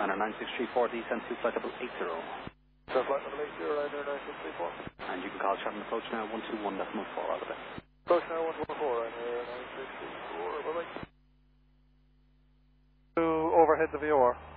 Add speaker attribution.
Speaker 1: Ryanair 96340, descent to flight level 80.
Speaker 2: So flight level 80, Ryanair 96340.
Speaker 1: And you can call Chatham approach now, 121.4, all the best.
Speaker 2: Approach now, 114, Ryanair 964, bye-bye. To overhead the VOR.